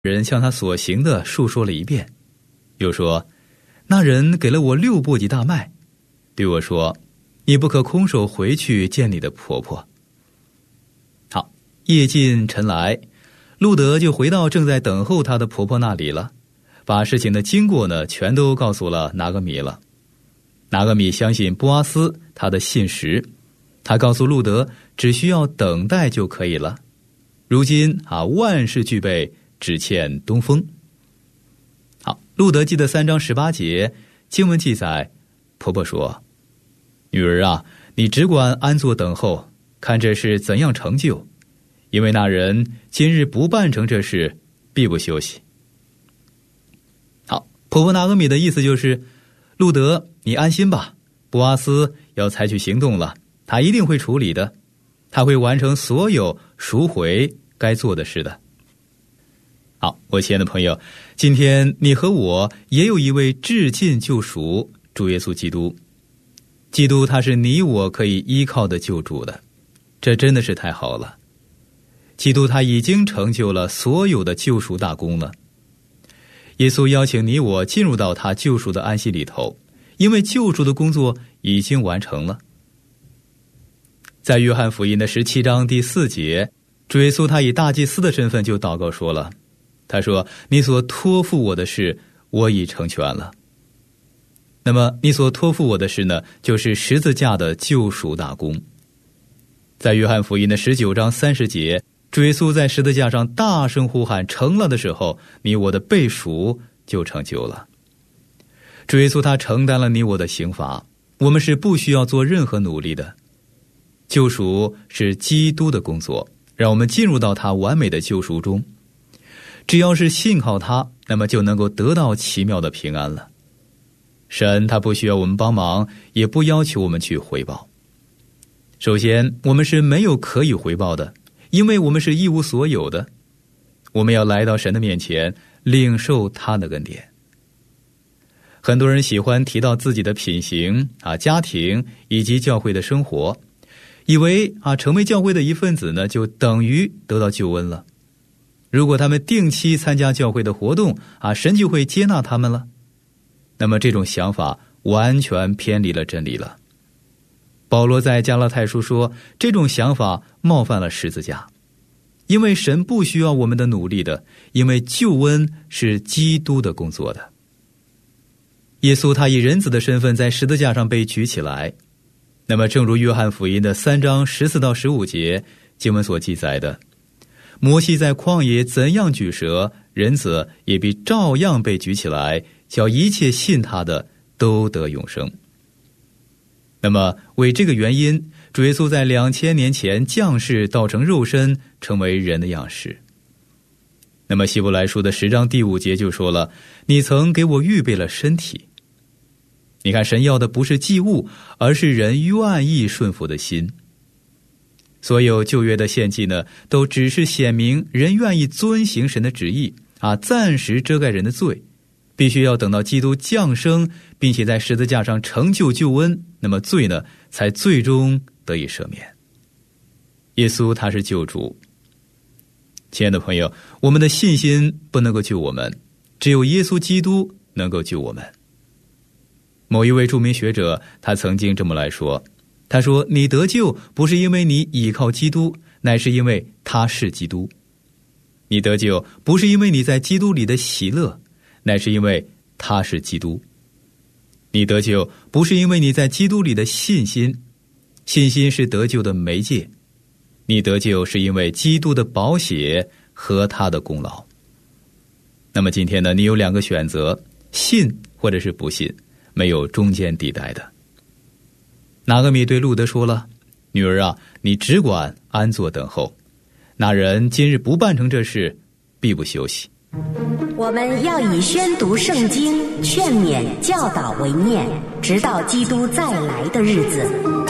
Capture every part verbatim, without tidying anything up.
人向他所行的述说了一遍，又说：那人给了我六簸箕大麦，对我说：你不可空手回去见你的婆婆。好，夜尽晨来，路德就回到正在等候他的婆婆那里了，把事情的经过呢全都告诉了拿俄米了。拿俄米相信波阿斯他的信实，他告诉路德只需要等待就可以了。如今啊，万事俱备，只欠东风。好，路德记的三章十八节经文记载，婆婆说：女儿啊，你只管安坐等候，看这事怎样成就，因为那人今日不办成这事，必不休息。好，婆婆拿俄米的意思就是，路德你安心吧，波阿斯要采取行动了，他一定会处理的，他会完成所有赎回该做的事的。好，我亲爱的朋友，今天你和我也有一位至尽救赎，主耶稣基督。基督他是你我可以依靠的救主的，这真的是太好了。基督他已经成就了所有的救赎大功了。耶稣邀请你我进入到他救赎的安息里头，因为救赎的工作已经完成了。在约翰福音的十七章第四节，主耶稣他以大祭司的身份就祷告说了，他说：你所托付我的事，我已成全了。那么你所托付我的事呢，就是十字架的救赎大功。在约翰福音的十九章三十节，主耶稣在十字架上大声呼喊成了的时候，你我的被赎就成就了。主耶稣他承担了你我的刑罚，我们是不需要做任何努力的。救赎是基督的工作，让我们进入到他完美的救赎中。只要是信靠他，那么就能够得到奇妙的平安了。神他不需要我们帮忙，也不要求我们去回报。首先，我们是没有可以回报的，因为我们是一无所有的。我们要来到神的面前，领受他的恩典。很多人喜欢提到自己的品行啊、家庭以及教会的生活，以为啊成为教会的一份子呢，就等于得到救恩了。如果他们定期参加教会的活动啊，神就会接纳他们了。那么这种想法完全偏离了真理了。保罗在加拉太书说，这种想法冒犯了十字架，因为神不需要我们的努力的，因为救恩是基督的工作的。耶稣他以人子的身份在十字架上被举起来，那么正如约翰福音的三章十四到十五节经文所记载的，摩西在旷野怎样举蛇，人子也必照样被举起来，叫一切信他的都得永生。那么为这个原因，主耶稣在两千年前降世，道成肉身，成为人的样式。那么希伯来书的十章第五节就说了，你曾给我预备了身体。你看，神要的不是祭物，而是人愿意顺服的心。所有旧约的献祭呢，都只是显明人愿意遵行神的旨意啊，暂时遮盖人的罪，必须要等到基督降生，并且在十字架上成就救恩，那么罪呢才最终得以赦免。耶稣他是救主。亲爱的朋友，我们的信心不能够救我们，只有耶稣基督能够救我们。某一位著名学者他曾经这么来说，他说，你得救不是因为你倚靠基督，乃是因为他是基督。你得救不是因为你在基督里的喜乐，乃是因为他是基督。你得救不是因为你在基督里的信心，信心是得救的媒介。你得救是因为基督的宝血和他的功劳。那么今天呢，你有两个选择，信或者是不信，没有中间地带的。拿俄米对路德说了，女儿啊，你只管安坐等候，那人今日不办成这事，必不休息。 我们要以宣读圣经、劝勉、教导为念，直到基督再来的日子。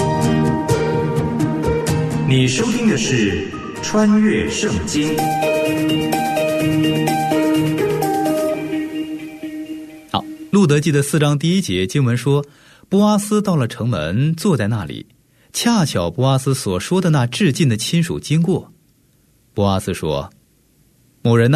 你收听的是穿越圣经。 好，路德记的四章第一节经文说，波阿斯到了城门，坐在那里，恰巧波阿斯所说的那至近的亲属经过。波阿斯说，某人呐、啊，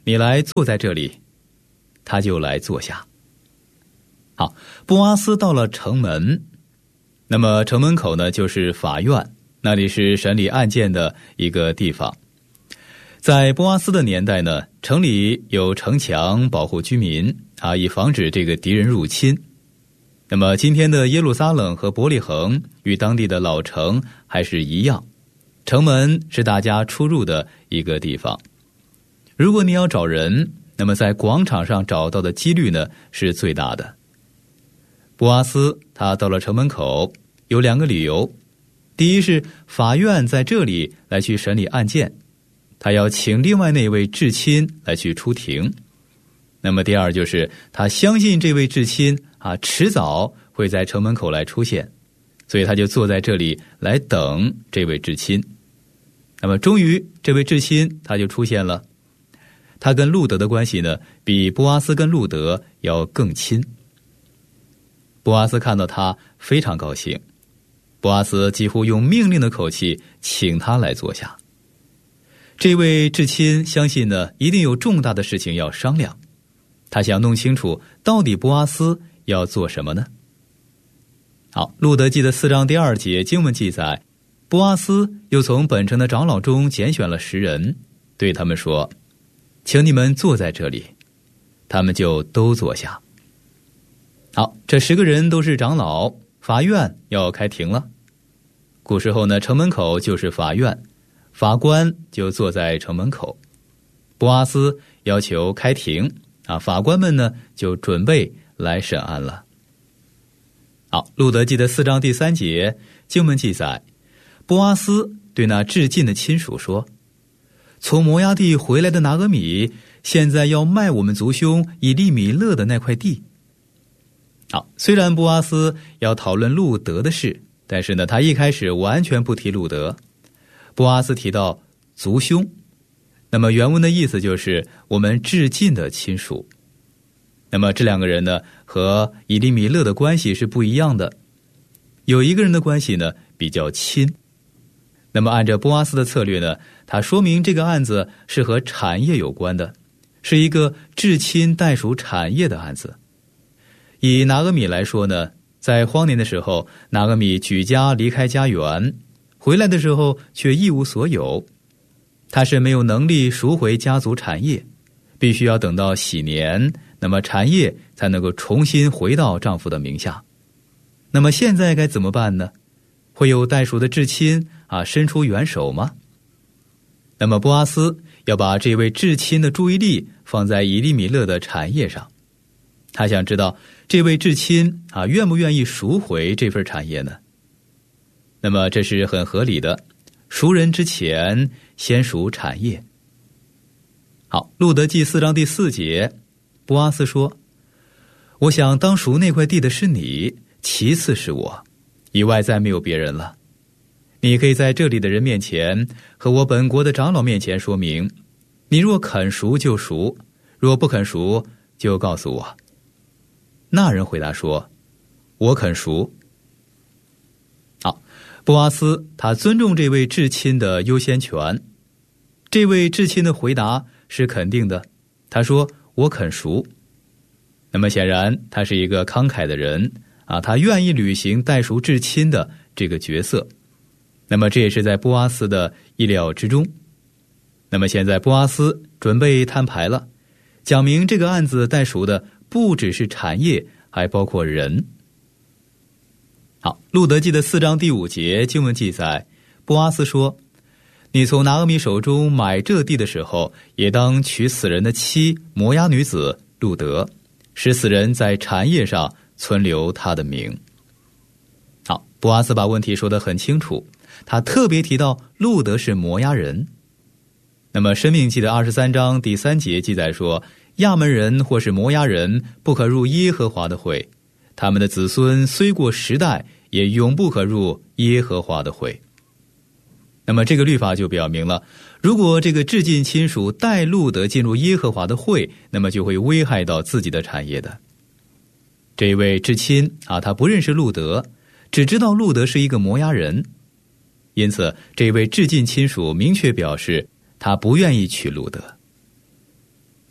你来坐在这里。他就来坐下。好，波阿斯到了城门，那么城门口呢就是法院，那里是审理案件的一个地方。在波阿斯的年代呢，城里有城墙保护居民啊，以防止这个敌人入侵。那么今天的耶路撒冷和伯利恒与当地的老城还是一样，城门是大家出入的一个地方。如果你要找人，那么在广场上找到的几率呢是最大的。波阿斯他到了城门口有两个理由，第一是法院在这里来去审理案件，他要请另外那位至亲来去出庭。那么第二就是他相信这位至亲啊迟早会在城门口来出现，所以他就坐在这里来等这位至亲。那么终于这位至亲他就出现了，他跟路德的关系呢比波阿斯跟路德要更亲。波阿斯看到他非常高兴，波阿斯几乎用命令的口气请他来坐下。这位至亲相信呢一定有重大的事情要商量，他想弄清楚到底波阿斯要做什么呢？好，路德记的四章第二节经文记载，波阿斯又从本城的长老中拣选了十人，对他们说，请你们坐在这里。他们就都坐下。好，这十个人都是长老，法院要开庭了。古时候呢，城门口就是法院，法官就坐在城门口。波阿斯要求开庭啊，法官们呢就准备来审案了。好，路德记的四章第三节经文记载，波阿斯对那至近的亲属说，从摩押地回来的拿俄米现在要卖我们族兄以利米勒的那块地。好，虽然波阿斯要讨论路德的事，但是呢他一开始完全不提路德。波阿斯提到族兄，那么原文的意思就是我们至近的亲属。那么这两个人呢和以利米勒的关系是不一样的，有一个人的关系呢比较亲。那么按照波阿斯的策略呢，他说明这个案子是和产业有关的，是一个至亲代属产业的案子。以拿俄米来说呢，在荒年的时候，拿俄米举家离开家园，回来的时候却一无所有，他是没有能力赎回家族产业，必须要等到喜年，那么产业才能够重新回到丈夫的名下。那么现在该怎么办呢？会有代属的至亲啊伸出援手吗？那么波阿斯要把这位至亲的注意力放在以利米勒的产业上，他想知道这位至亲啊愿不愿意赎回这份产业呢？那么这是很合理的，赎人之前先赎产业。好，路德记四章第四节，波阿斯说，我想当赎那块地的是你，其次是我，以外再没有别人了。你可以在这里的人面前和我本国的长老面前说明，你若肯赎就赎，若不肯赎就告诉我。那人回答说，我肯赎。好，波阿斯他尊重这位至亲的优先权，这位至亲的回答是肯定的，他说我肯赎。那么显然他是一个慷慨的人啊，他愿意履行代赎至亲的这个角色。那么这也是在波阿斯的意料之中。那么现在波阿斯准备摊牌了，讲明这个案子代赎的不只是产业，还包括人。好，路德记的四章第五节经文记载，波阿斯说，你从拿俄米手中买这地的时候，也当娶死人的妻摩押女子路德，使死人在产业上存留他的名。好，波阿斯把问题说得很清楚，他特别提到路德是摩押人。那么申命记的二十三章第三节记载说，亚门人或是摩押人不可入耶和华的会，他们的子孙虽过十代，也永不可入耶和华的会。那么这个律法就表明了，如果这个至近亲属带路德进入耶和华的会，那么就会危害到自己的产业的。这一位至亲啊，他不认识路德，只知道路德是一个摩押人，因此这位至近亲属明确表示他不愿意娶路德。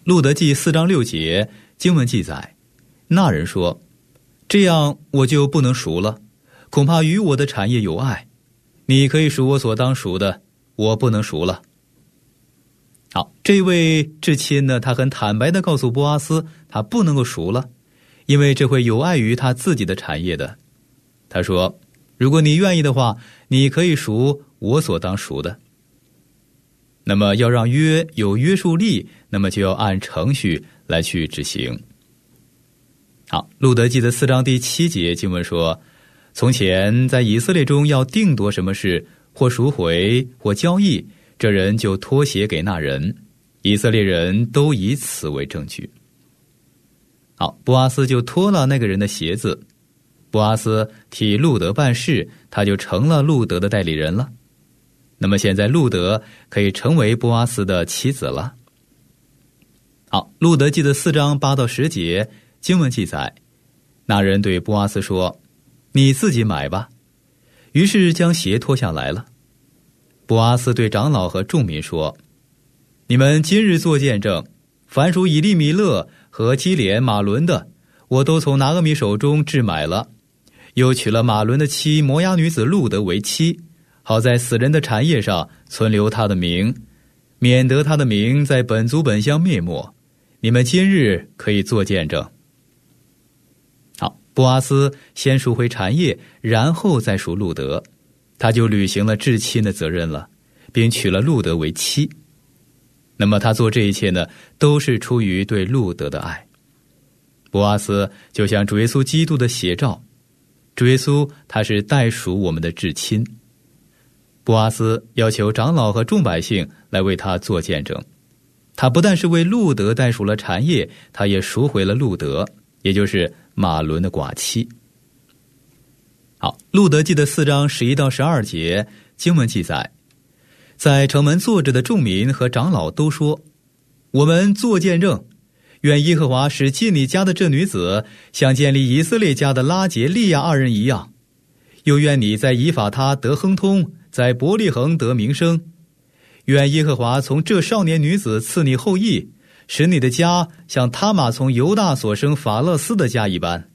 路得记四章六节经文记载，那人说，这样我就不能赎了，恐怕与我的产业有碍，你可以赎我所当赎的，我不能赎了。好，这位至亲呢，他很坦白地告诉波阿斯，他不能够赎了，因为这会有碍于他自己的产业的。他说，如果你愿意的话，你可以赎我所当赎的。那么要让约有约束力，那么就要按程序来去执行。好，路得记的四章第七节经文说，从前在以色列中要定夺什么事，或赎回或交易，这人就脱鞋给那人，以色列人都以此为证据。好，波阿斯就脱了那个人的鞋子，波阿斯替路得办事，他就成了路得的代理人了。那么现在路得可以成为波阿斯的妻子了。好，路得记的四章八到十节经文记载，那人对波阿斯说，你自己买吧，于是将鞋脱下来了。波阿斯对长老和众民说，你们今日做见证，凡属以利米勒和基连马伦的，我都从拿俄米手中置买了，又娶了马伦的妻摩押女子路得为妻，好在死人的产业上存留他的名，免得他的名在本族本乡灭没。你们今日可以做见证。好，波阿斯先赎回产业，然后再赎路得，他就履行了至亲的责任了，并娶了路得为妻。那么他做这一切呢，都是出于对路得的爱。波阿斯就像主耶稣基督的写照，主耶稣他是代赎我们的至亲。波阿斯要求长老和众百姓来为他做见证，他不但是为路得代赎了产业，他也赎回了路得，也就是马伦的寡妻。好，路得记的四章十一到十二节经文记载，在城门坐着的众民和长老都说，我们做见证，愿耶和华使进你家的这女子像建立以色列家的拉结利亚二人一样，又愿你在以法他得亨通，在伯利恒得名声。愿耶和华从这少年女子赐你后裔，使你的家像他玛从犹大所生法勒斯的家一般。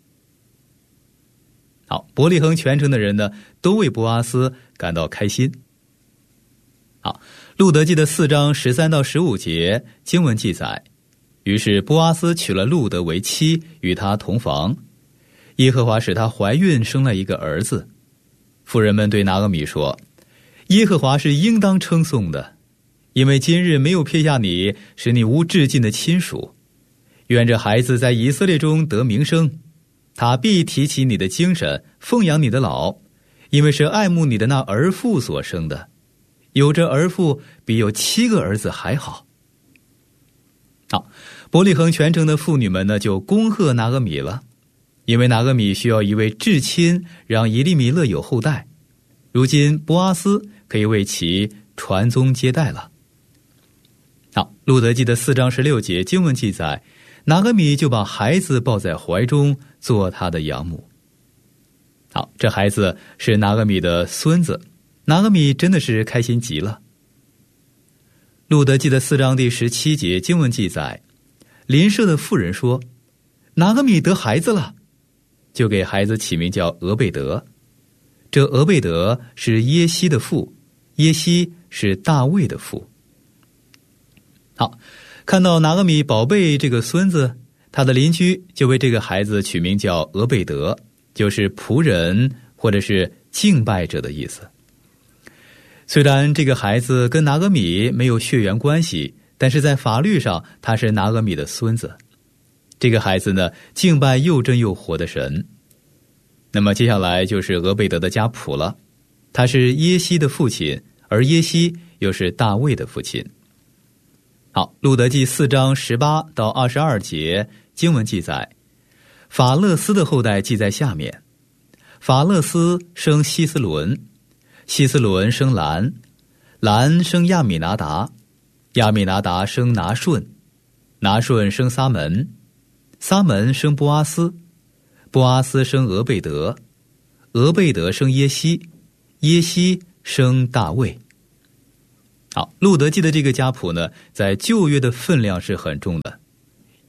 好，伯利恒全城的人呢，都为波阿斯感到开心。好，路得记的四章十三到十五节经文记载，于是波阿斯娶了路得为妻，与他同房，耶和华使他怀孕，生了一个儿子。妇人们对拿俄米说，耶和华是应当称颂的，因为今日没有撇下你，使你无至近的亲属。愿这孩子在以色列中得名声，他必提起你的精神，奉养你的老，因为是爱慕你的那儿妇所生的，有这儿妇比有七个儿子还好。好，伯利恒全城的妇女们呢，就恭贺拿俄米了，因为拿俄米需要一位至亲，让以利米勒有后代。如今波阿斯可以为其传宗接代了。好，路得记的四章十六节经文记载，拿俄米就把孩子抱在怀中，做他的养母。好，这孩子是拿俄米的孙子，拿俄米真的是开心极了。路得记的四章第十七节经文记载，邻舍的妇人说，拿俄米得孩子了，就给孩子起名叫俄贝德。这俄贝德是耶西的父，耶西是大卫的父。好，看到拿俄米宝贝这个孙子，他的邻居就为这个孩子取名叫俄贝德，就是仆人或者是敬拜者的意思。虽然这个孩子跟拿俄米没有血缘关系，但是在法律上他是拿俄米的孙子。这个孩子呢，敬拜又真又活的神。那么接下来就是俄贝德的家谱了，他是耶西的父亲，而耶西又是大卫的父亲。好，路得记四章十八到二十二节经文记载，法勒斯的后代记在下面。法勒斯生希斯伦，希斯伦生兰，兰生亚米拿达，亚米拿达生拿顺，拿顺生撒门，撒门生波阿斯，波阿斯生俄贝德，俄贝德生耶西，耶西生大卫。好，路得记的这个家谱呢，在旧约的分量是很重的，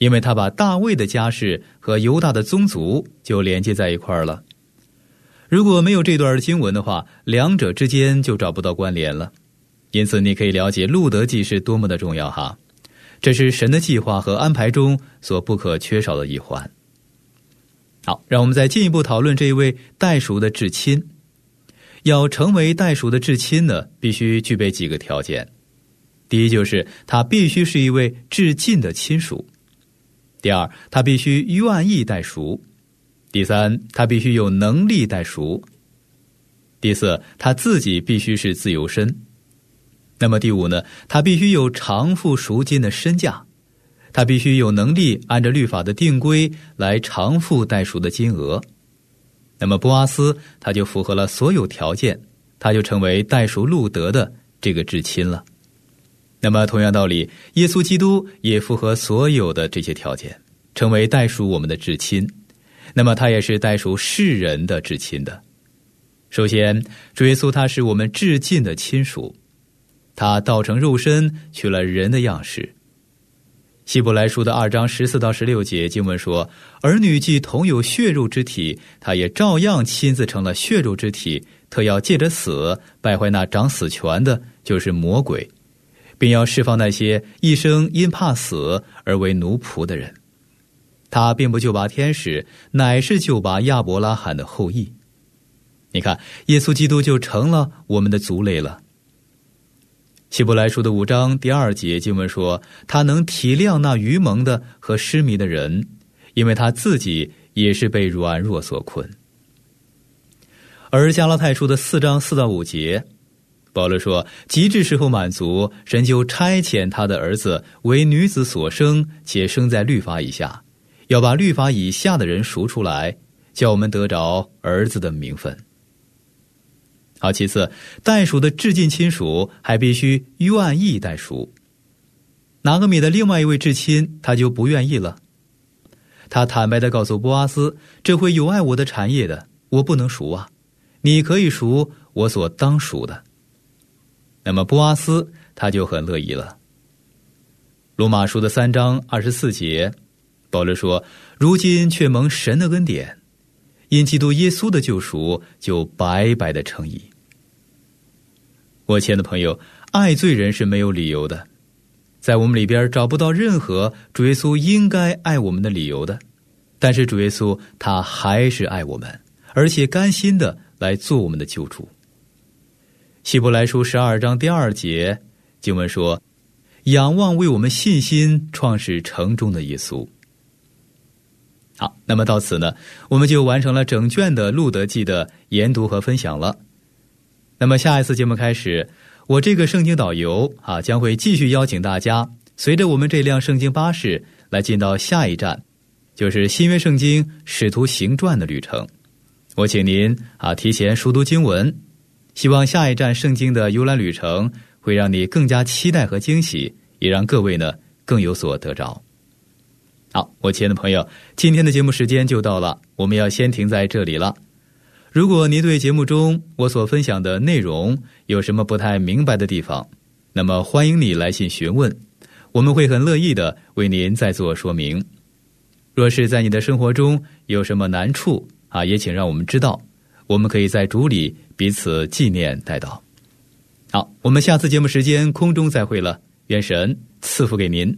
因为他把大卫的家世和犹大的宗族就连接在一块儿了。如果没有这段经文的话，两者之间就找不到关联了。因此你可以了解路得记是多么的重要哈，这是神的计划和安排中所不可缺少的一环。好，让我们再进一步讨论这一位代赎的至亲。要成为代赎的至亲呢，必须具备几个条件。第一，就是他必须是一位至近的亲属。第二，他必须愿意代赎。第三，他必须有能力代赎。第四，他自己必须是自由身。那么第五呢，他必须有偿付赎金的身价，他必须有能力按照律法的定规来偿付代赎的金额。那么波阿斯他就符合了所有条件，他就成为代赎路得的这个至亲了。那么同样道理，耶稣基督也符合所有的这些条件，成为代赎我们的至亲。那么他也是代赎世人的至亲的。首先，主耶稣他是我们至近的亲属，他道成肉身，取了人的样式。希伯来书的二章十四到十六节经文说，儿女既同有血肉之体，他也照样亲自成了血肉之体，特要借着死败坏那掌死权的，就是魔鬼，并要释放那些一生因怕死而为奴仆的人。他并不救拔天使，乃是救拔亚伯拉罕的后裔。你看，耶稣基督就成了我们的族类了。希伯来书的五章第二节经文说，他能体谅那愚蒙的和失迷的人，因为他自己也是被软弱所困。而加拉太书的四章四到五节，保罗说，极致时候满足，神就差遣他的儿子为女子所生，且生在律法以下，要把律法以下的人赎出来，叫我们得着儿子的名分。好，其次，代赎的至近亲属还必须愿意代赎。拿俄米的另外一位至亲他就不愿意了，他坦白地告诉波阿斯，这会有碍我的产业的，我不能赎啊，你可以赎我所当赎的。那么波阿斯他就很乐意了。罗马书的三章二十四节，保罗说，如今却蒙神的恩典，因基督耶稣的救赎，就白白的称义。我亲爱的朋友，爱罪人是没有理由的，在我们里边找不到任何主耶稣应该爱我们的理由的，但是主耶稣他还是爱我们，而且甘心的来做我们的救主。希伯来书十二章第二节经文说，仰望为我们信心创始成终的耶稣。好，那么到此呢，我们就完成了整卷的路得记的研读和分享了。那么下一次节目开始，我这个圣经导游啊，将会继续邀请大家随着我们这辆圣经巴士来进到下一站，就是新约圣经使徒行传的旅程。我请您啊提前熟读经文，希望下一站圣经的游览旅程会让你更加期待和惊喜，也让各位呢更有所得着。好，我亲爱的朋友，今天的节目时间就到了，我们要先停在这里了。如果您对节目中我所分享的内容有什么不太明白的地方，那么欢迎你来信询问，我们会很乐意的为您再做说明。若是在你的生活中有什么难处啊，也请让我们知道，我们可以在主里彼此纪念代祷。好，我们下次节目时间空中再会了，愿神赐福给您。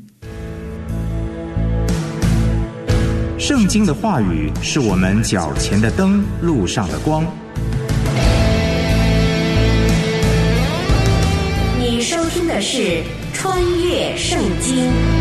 圣经的话语是我们脚前的灯，路上的光。 你收听的是《穿越圣经》。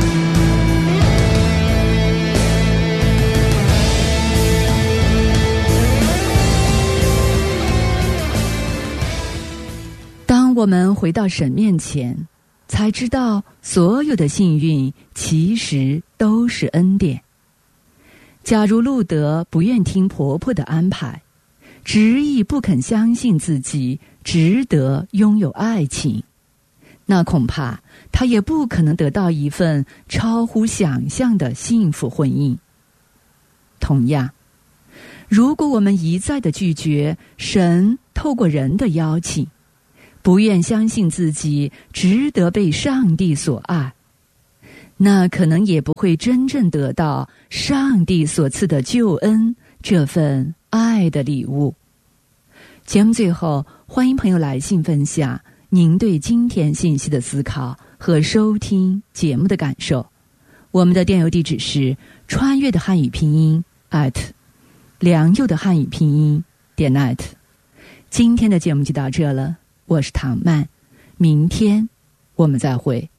当我们回到神面前，才知道所有的幸运其实都是恩典。假如路得不愿听婆婆的安排，执意不肯相信自己值得拥有爱情，那恐怕他也不可能得到一份超乎想象的幸福婚姻。同样，如果我们一再地拒绝神透过人的邀请，不愿相信自己值得被上帝所爱， 那可能也不会真正得到上帝所赐的救恩这份爱的礼物。节目最后，欢迎朋友来信分享您对今天信息的思考和收听节目的感受。我们的电邮地址是穿越的汉语拼音 at 良友的汉语拼音点 net。 今天的节目就到这了，我是唐曼，明天我们再会。